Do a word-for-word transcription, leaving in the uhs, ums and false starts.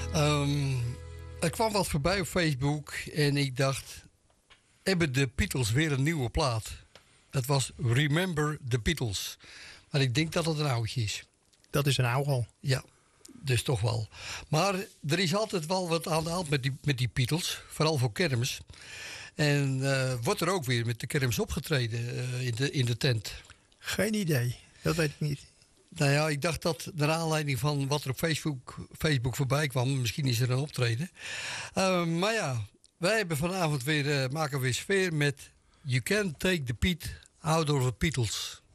Um, er kwam wat voorbij op Facebook en ik dacht, hebben de Beatles weer een nieuwe plaat? Dat was Remember the Beatles. Maar ik denk dat het een oudje is. Dat is een oude al. Ja, dus toch wel. Maar er is altijd wel wat aan de hand met die, met die Beatles. Vooral voor kermis. En uh, wordt er ook weer met de kermis opgetreden uh, in, de, in de tent? Geen idee. Dat weet ik niet. Nou ja, ik dacht dat naar aanleiding van wat er op Facebook, Facebook voorbij kwam, misschien is er een optreden. Uh, maar ja, wij hebben vanavond weer, uh, maken weer sfeer met You Can't Take the Beat Out of the Beatles.